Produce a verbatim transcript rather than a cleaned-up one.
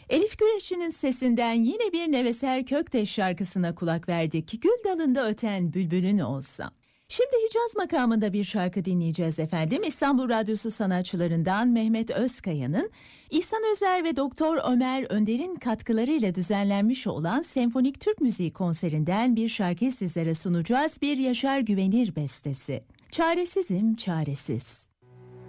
Elif Güreş'in sesinden yine bir Neveser Kökteş şarkısına kulak verdik. Gül dalında öten bülbülün olsam. Şimdi Hicaz makamında bir şarkı dinleyeceğiz efendim. İstanbul Radyosu sanatçılarından Mehmet Özkaya'nın İhsan Özer ve Doktor Ömer Önder'in katkılarıyla düzenlenmiş olan Senfonik Türk Müziği konserinden bir şarkıyı sizlere sunacağız. Bir Yaşar Güvenir bestesi. Çaresizim çaresiz.